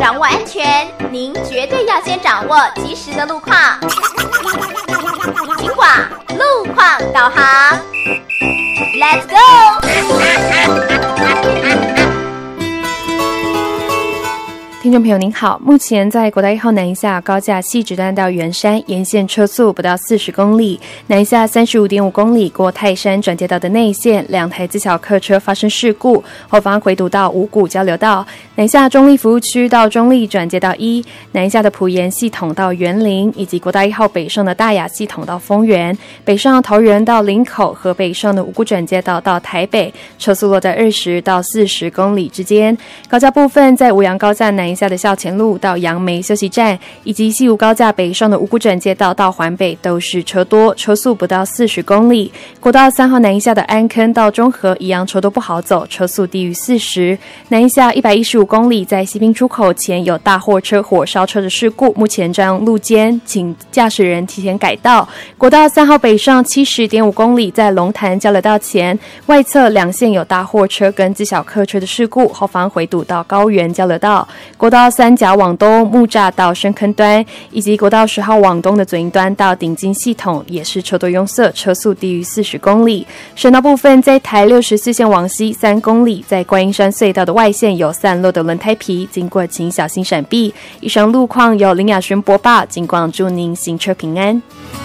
掌握安全，您绝对要先掌握及时的路况。警广路况导航 ，Let's go！ 听众朋友您好，目前在国道1号南一下高架汐止段到圆山沿线车速不到40公里，南一下35.5公里过泰山转接道的内线2台自小客车发生事故，后方回堵到五股交流道，南一下中立服务区到中立转接道1，南一下的埔盐系统到园林，以及国道1号北上的大雅系统到丰原，北上桃园到林口和北上的五股转接道到台北，车速落在20到40公里之间。高架部分在五杨高架南一下的校前路到杨梅休息站，以及西武高架北上的五股转接道到环北都是车多，车速不到40公里。国道3号南一下的安坑到中和一样车多不好走，车速低于40。南一下115公里在西滨出口前有大货车火烧车的事故，目前占用路肩，请驾驶人提前改道。国道3号北上70.5公里在龙潭交流道前外侧2线有大货车跟自小客车的事故，后方回堵到高原交流道。国道3甲往东木栅到深坑端，以及国道10号往东的左营端到顶金系统也是车多拥塞，车速低于40公里。省道部分在台64线往西3公里，在观音山隧道的外线有散落的轮胎皮，经过请小心闪避。以上路况由林雅璇播报，警广祝您行车平安。